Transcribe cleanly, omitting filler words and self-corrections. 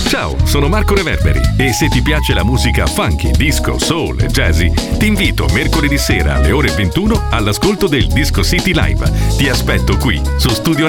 Ciao, sono Marco Reverberi e se ti piace la musica funky, disco, soul e jazzy, ti invito mercoledì sera alle ore 21 all'ascolto del Disco City Live. Ti aspetto qui su Studio